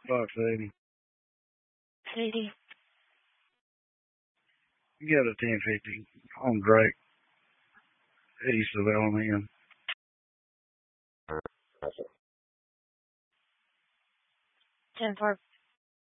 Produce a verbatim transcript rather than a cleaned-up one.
Fox eighty. eighty. You got a ten fifty on Drake, east of L M N. ten four.